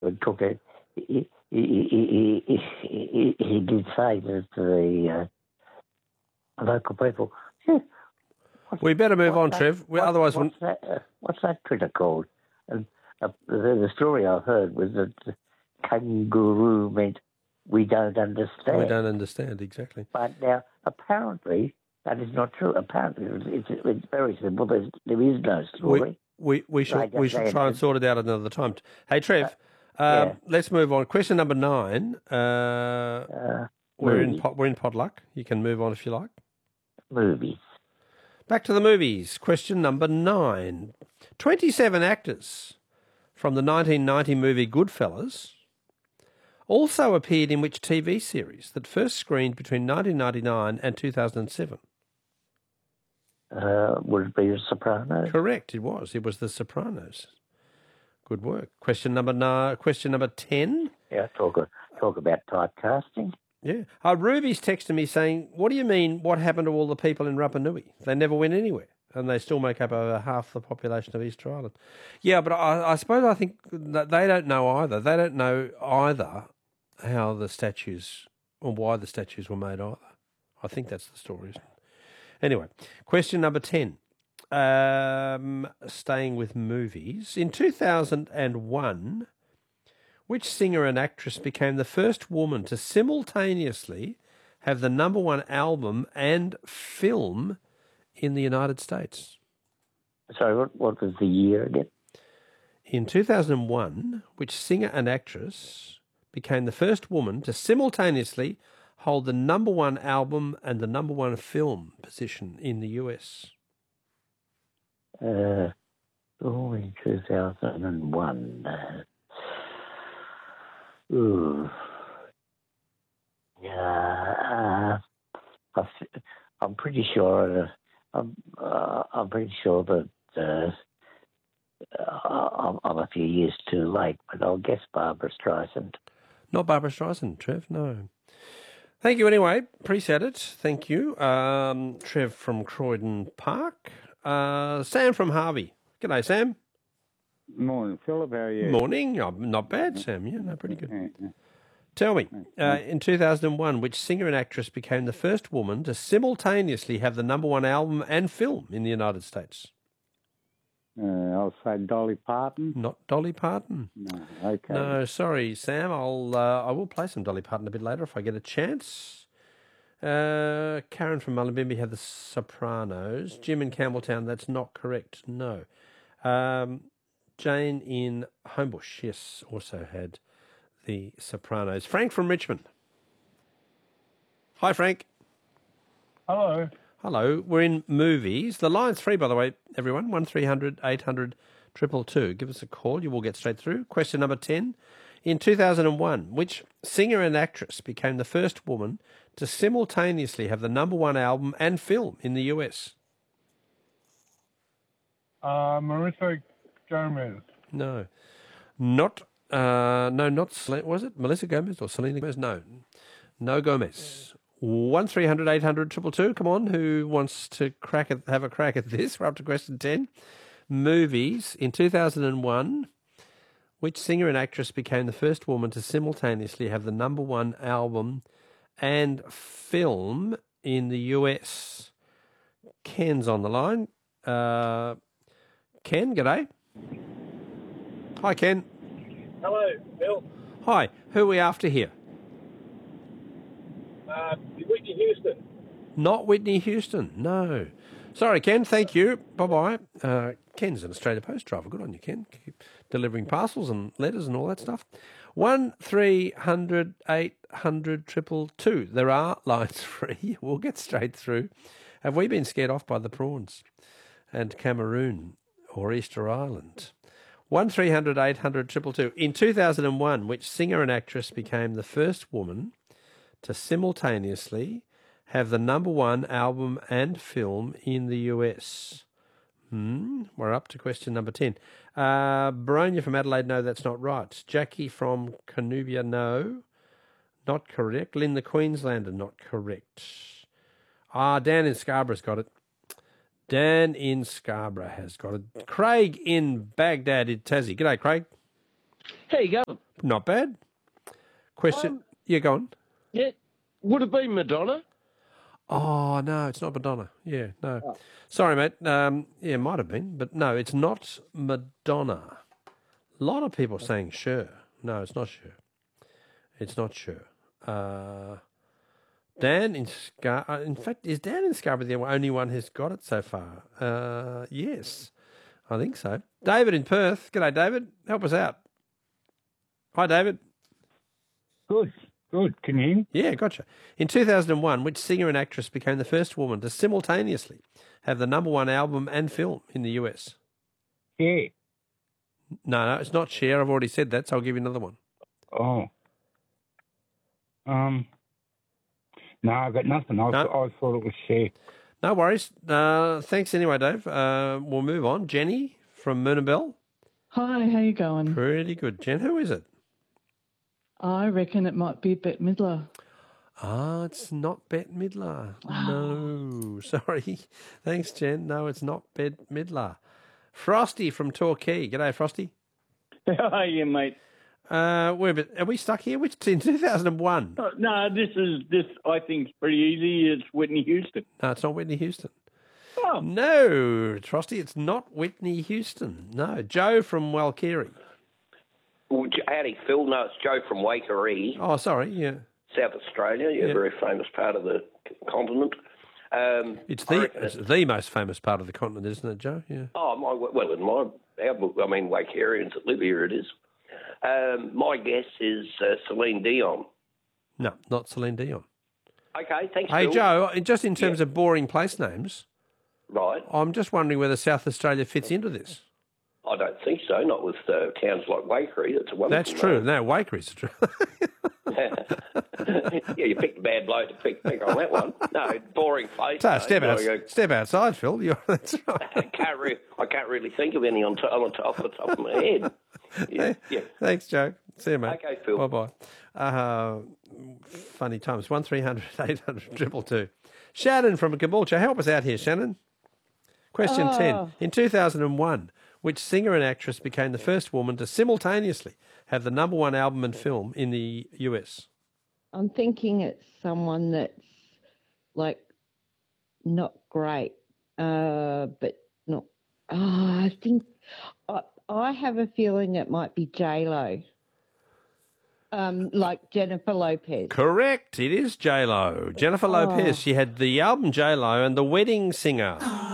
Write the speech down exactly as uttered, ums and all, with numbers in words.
but Cook, he, he, he, he, he, he did say that to the uh, local people, yeah, we better move on, that, Trev. We, what, otherwise, what's, that, uh, what's that critter called? And uh, the, the story I heard was that kangaroo meant we don't understand. we don't understand, exactly. But now, apparently, that is not true. Apparently, it's, it's, it's very simple. There's, there is no story. We, we, we should, we should try and sort it out another time. Hey, Trev, uh, um, yeah. let's move on. Question number nine. Uh, uh, we're, in, we're in potluck. You can move on if you like. Movies. Back to the movies. Question number nine. twenty-seven actors from the nineteen ninety movie Goodfellas also appeared in which T V series that first screened between nineteen ninety-nine and two thousand seven? Uh, would it be The Sopranos? Correct, it was. It was The Sopranos. Good work. Question number nine. Question number ten. Yeah, talk talk about typecasting. Yeah. Uh, Ruby's texting me saying, what do you mean, what happened to all the people in Rapa Nui? They never went anywhere, and they still make up over half the population of Easter Island. Yeah, but I, I suppose I think that they don't know either. They don't know either how the statues, or why the statues were made either. I think that's the story, isn't it? Anyway, question number ten. Um, staying with movies. In two thousand one... which singer and actress became the first woman to simultaneously have the number one album and film in the United States? Sorry, what, what was the year again? In two thousand one, which singer and actress became the first woman to simultaneously hold the number one album and the number one film position in the U S? Uh, oh, in two thousand one... Uh... Ooh. Yeah, uh, I'm pretty sure. Uh, I'm, uh, I'm pretty sure that uh, I'm, I'm a few years too late, but I'll guess Barbra Streisand. Not Barbra Streisand, Trev. No. Thank you anyway. Appreciate it. Thank you, um, Trev from Croydon Park. Uh, Sam from Harvey. G'day, Sam. Morning, Philip. How are you? Morning. Oh, not bad, Sam. Yeah, no, pretty good. Tell me, uh, in two thousand one, which singer and actress became the first woman to simultaneously have the number one album and film in the United States? Uh, I'll say Dolly Parton. Not Dolly Parton. No, okay. No, sorry, Sam. I'll uh, I will play some Dolly Parton a bit later if I get a chance. Uh, Karen from Mullumbimby had The Sopranos. Jim in Campbelltown, that's not correct. No. Um, Jane in Homebush, yes, also had The Sopranos. Frank from Richmond. Hi, Frank. Hello. Hello. We're in movies. The line's free, by the way, everyone. one three hundred eight hundred two two two. Give us a call. You will get straight through. Question number ten. In two thousand one, which singer and actress became the first woman to simultaneously have the number one album and film in the U S? Uh, Marissa Gomez. No. Not, uh, no, not, was it Melissa Gomez or Selena Gomez? No. No Gomez. one three hundred eight hundred two two two. Come on, who wants to crack at, have a crack at this? We're up to question ten. Movies. In two thousand one, which singer and actress became the first woman to simultaneously have the number one album and film in the U S? Ken's on the line. Uh, Ken, g'day. Hi, Ken. Hello, Bill. Hi. Who are we after here? Uh, Whitney Houston. Not Whitney Houston, no. Sorry, Ken, thank you. Bye-bye. Uh, Ken's an Australia Post driver. Good on you, Ken. Keep delivering parcels and letters and all that stuff. one three hundred eight hundred two two two. There are lines free. We'll get straight through. Have we been scared off by the prawns and Cameroon or Easter Island? one three hundred eight hundred two two two. In two thousand one, which singer and actress became the first woman to simultaneously have the number one album and film in the U S? Hmm, we're up to question number ten. Uh, Baronia from Adelaide, no, that's not right. Jackie from Canubia, no, not correct. Lynn the Queenslander, not correct. Ah, Dan in Scarborough's got it. Dan in Scarborough has got it. Craig in Baghdad in Tassie. G'day, Craig. How you going? Not bad. Question. Um, yeah, go on. Yeah. Would it be Madonna? Oh, no, it's not Madonna. Yeah, no. Sorry, mate. Um, yeah, it might have been, but no, it's not Madonna. A lot of people saying Cher. No, it's not Cher. It's not Cher. Uh, Dan in Scar. Uh, in fact, is Dan in Scarborough the only one who's got it so far? Uh, yes, I think so. David in Perth. G'day, David. Help us out. Hi, David. Good, good. Can you hear me? Yeah, gotcha. In two thousand one, which singer and actress became the first woman to simultaneously have the number one album and film in the U S? Yeah. No, no, it's not Cher. I've already said that, so I'll give you another one. Oh. Um. No, I got nothing. I, No. I thought it was Cher. No worries. Uh, thanks anyway, Dave. Uh, we'll move on. Jenny from Moonabel. Hi, how you going? Pretty good. Jen, who is it? I reckon it might be Bette Midler. Ah, it's not Bette Midler. No, sorry. Thanks, Jen. No, it's not Bette Midler. Frosty from Torquay. G'day, Frosty. How are you, mate? Uh, we're a bit, are we stuck here? Which in two thousand one? Oh, no, this is this. I think is pretty easy. It's Whitney Houston. No, it's not Whitney Houston. Oh, No, Frosty, it's not Whitney Houston. No, Joe from Walkiri. Well, J- howdy, Phil. No, it's Joe from Waikerie, Oh, sorry, yeah. South Australia. Yeah, Yeah. very famous part of the c- continent. Um, It's I the reckon it's it's- the most famous part of the continent, isn't it, Joe? Yeah. Oh, my, well, in my, our, I mean, Waikerians that live here, it is. Um, my guess is uh, Celine Dion. No, not Celine Dion. Okay, thanks, Hey, Phil. Joe, just in terms Yeah. of boring place names, Right. I'm just wondering whether South Australia fits into this. I don't think so, not with uh, towns like Waikerie. That's a wonderful That's true. name. No, Waikeries are true. Yeah, you picked a bad bloke to pick, pick on that one. No, boring place. so, no, step, out, I, step outside, Phil. You're, that's right. I can't re- I can't really think of any on, to- on the top, off the top of my head. Yeah, yeah. Thanks, Joe. See you, mate. Okay, Phil. Bye-bye. Uh, funny times. one three hundred eight hundred two two two. Shannon from Caboolture. Help us out here, Shannon. Question Oh. ten. In two thousand one, which singer and actress became the first woman to simultaneously have the number one album and film in the U S? I'm thinking it's someone that's like not great, uh, but not. Oh, I think I, I have a feeling it might be J Lo, um, like Jennifer Lopez. Correct. It is J Lo. Jennifer Lopez. Oh. She had the album J Lo and the wedding singer.